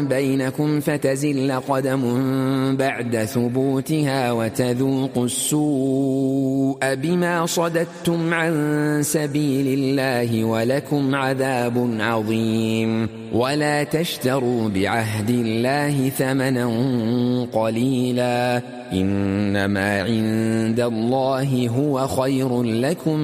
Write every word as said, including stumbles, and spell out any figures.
بينكم فتزل قدم بعد ثبوتها وتذوقوا السوء بما صددتم عن سبيل الله ولكم عذاب عظيم. ولا تشتروا بعهد الله ثمنا قليلا إنما عند الله هو خير لكم